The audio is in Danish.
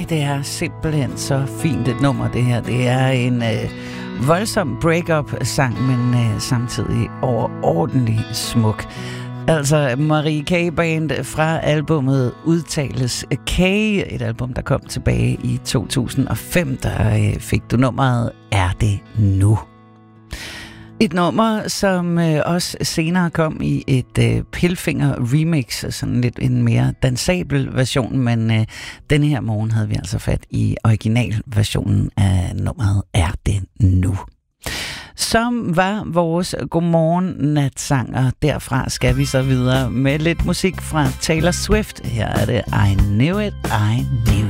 det er simpelthen så fint et nummer, det her. Det er en voldsom break-up-sang, men samtidig overordentlig smuk. Altså Marie K. Band fra albumet Udtales K, et album, der kom tilbage i 2005, der fik du nummeret Er det nu? Et nummer, som også senere kom i et Pilfinger remix, sådan lidt en mere dansabel version, men denne her morgen havde vi altså fat i originalversionen af nummeret Er det nu? Som var vores godmorgen natsang, og derfra skal vi så videre med lidt musik fra Taylor Swift. Her er det I Knew It, I Knew It.